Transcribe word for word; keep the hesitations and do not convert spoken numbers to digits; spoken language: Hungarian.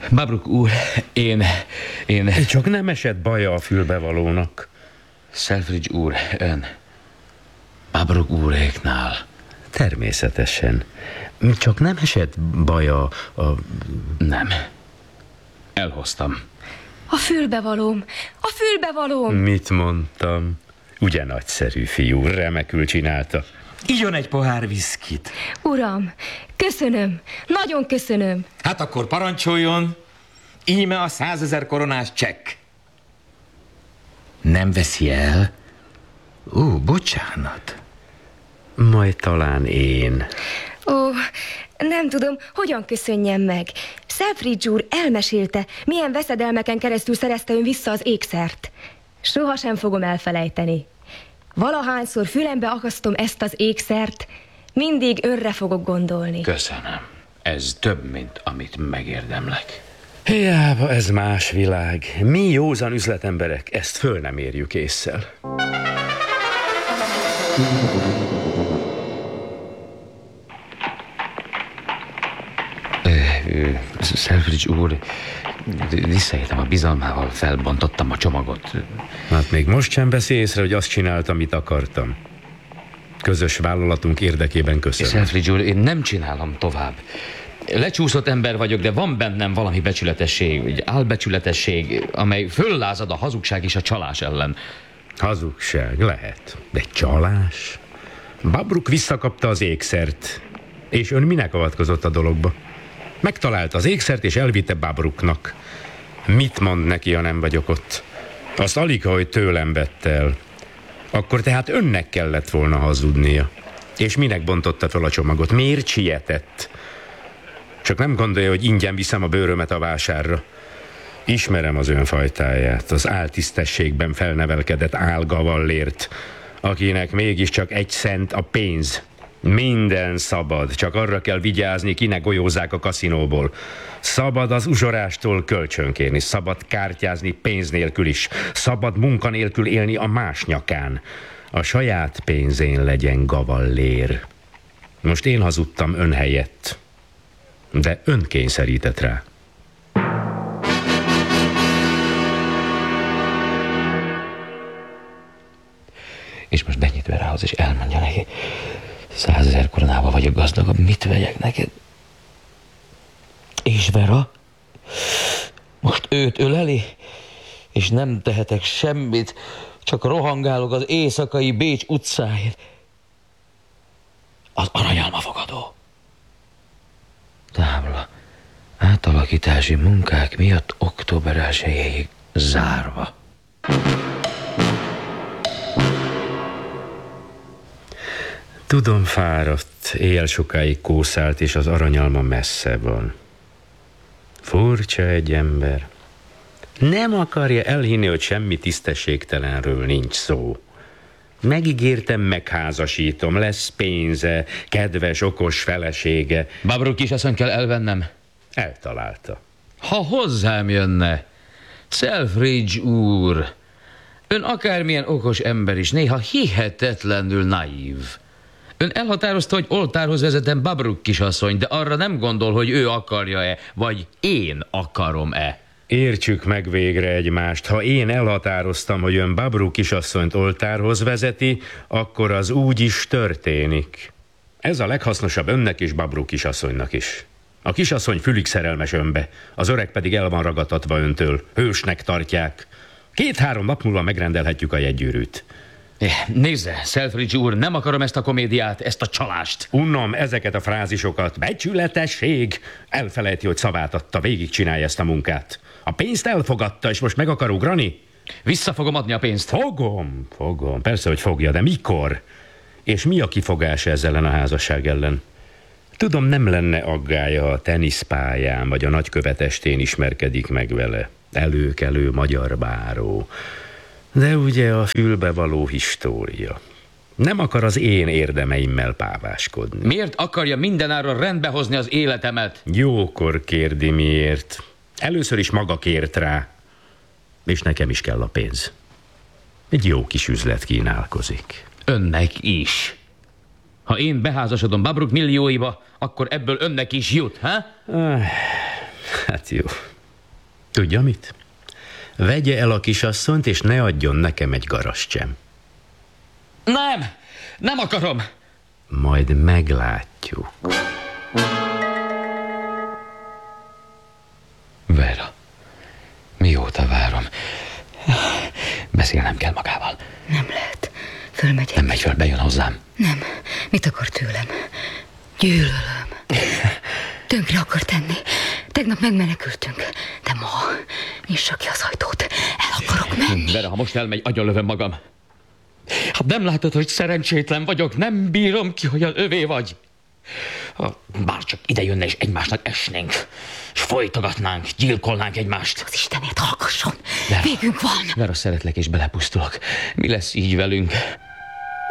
Babruk úr, én... én... Csak nem esett baja a fülbevalónak. Selfridge úr, ön... Babruk úréknál. Természetesen. Csak nem esett baja a... Nem. Elhoztam. A fülbevalóm! A fülbevalóm! Mit mondtam? Ugye nagyszerű fiú, remekül csinálta. Igyon egy pohár viszkit. Uram, köszönöm, nagyon köszönöm. Hát akkor parancsoljon. Íme a százezer koronás csekk. Nem veszi el? Ó, bocsánat. Majd talán én. Ó, nem tudom, hogyan köszönjem meg. Selfridge úr elmesélte, milyen veszedelmeken keresztül szerezte ön vissza az ékszert. Sohasem fogom elfelejteni. Valahányszor fülembe akasztom ezt az ékszert, mindig önre fogok gondolni. Köszönöm. Ez több, mint amit megérdemlek. Hiába ez más világ. Mi józan üzletemberek ezt föl nem érjük ésszel. Selfridge úr, visszaéltem a bizalmával, felbontottam a csomagot. Hát még most sem veszi észre, hogy azt csináltam, amit akartam. Közös vállalatunk érdekében köszönöm. Selfridge úr, én nem csinálom tovább. Lecsúszott ember vagyok, de van bennem valami becsületesség, egy álbecsületesség, amely föllázad a hazugság és a csalás ellen. Hazugság lehet, de csalás? Babruk visszakapta az ékszert, és ön minek avatkozott a dologba? Megtalálta az ékszert, és elvitte Babruknak. Mit mond neki, ha nem vagyok ott? Azt alig, hogy tőlem vett el. Akkor tehát önnek kellett volna hazudnia. És minek bontotta fel a csomagot? Miért sietett? Csak nem gondolja, hogy ingyen viszem a bőrömet a vásárra. Ismerem az önfajtáját, az áltisztességben felnevelkedett álgavallért, akinek mégiscsak egy cent a pénz. Minden szabad, csak arra kell vigyázni, kinek golyózzák a kaszinóból. Szabad az uzsorástól kölcsönkérni, szabad kártyázni pénz nélkül is, szabad munka nélkül élni a más nyakán. A saját pénzén legyen gavallér. Most én hazudtam ön helyett, de ön kényszerített rá. És most benyit Verához, és elmondja neki, százezer koronával vagyok gazdagabb, mit vegyek neked? És Vera? Most őt öleli? És nem tehetek semmit, csak rohangálok az éjszakai Bécs utcáin. Az aranyalma fogadó. Tábla. Átalakítási munkák miatt október elsejéig zárva. Tudom, fáradt, éjjel sokáig kószált, és az aranyalma messze van. Furcsa egy ember. Nem akarja elhinni, hogy semmi tisztességtelenről nincs szó. Megígértem, megházasítom, lesz pénze, kedves, okos felesége. Babruk kisasszony kell elvennem? Eltalálta. Ha hozzám jönne, Selfridge úr, ön akármilyen okos ember is, néha hihetetlenül naív. Ön elhatározta, hogy oltárhoz vezetem Babruk kisasszony, de arra nem gondol, hogy ő akarja-e, vagy én akarom-e. Értsük meg végre egymást. Ha én elhatároztam, hogy ön Babruk kisasszonyt oltárhoz vezeti, akkor az úgy is történik. Ez a leghasznosabb önnek és Babruk kisasszonynak is. A kisasszony fülig szerelmes önbe, az öreg pedig el van ragadtatva öntől. Hősnek tartják. Két-három nap múlva megrendelhetjük a jegygyűrűt. Nézze, Selfridge úr, nem akarom ezt a komédiát, ezt a csalást. Unnom ezeket a frázisokat. Becsületesség! Elfelejti, hogy szavát adta, végigcsinálja ezt a munkát. A pénzt elfogadta, és most meg akar ugrani? Vissza fogom adni a pénzt. Fogom, fogom. Persze, hogy fogja, de mikor? És mi a kifogás ezzel ellen a házasság ellen? Tudom, nem lenne aggája, a teniszpályán vagy a nagykövetestén ismerkedik meg vele. Előkelő magyar báró. De ugye a fülbevaló história. Nem akar az én érdemeimmel páváskodni. Miért akarja mindenáron rendbe hozni az életemet? Jókor kérdi miért. Először is maga kért rá. És nekem is kell a pénz. Egy jó kis üzlet kínálkozik. Önnek is. Ha én beházasodom Babruk millióiba, akkor ebből önnek is jut, ha? Hát jó. Tudja mit? Vegye el a kisasszonyt, és ne adjon nekem egy garast sem. Nem, nem akarom. Majd meglátjuk. Vera, mióta várom. Beszélnem kell magával. Nem lehet. Fölmegyek. Nem megy föl, bejön hozzám. Nem. Mit akar tőlem? Gyűlölöm. Tönkre akar tenni. Tegnap megmenekültünk. De ma nyissa ki az ajtót. El akarok menni. Vera, ha most elmegy, agyonlövöm magam. Hát nem látod, hogy szerencsétlen vagyok, nem bírom ki, hogy az övé vagy. Ha bár csak ide jönne, és egymásnak esnénk, és folytogatnánk, gyilkolnánk egymást. Az Istenért hallgasson. Vera, Végünk van. Vera, szeretlek, és belepusztulok. Mi lesz így velünk?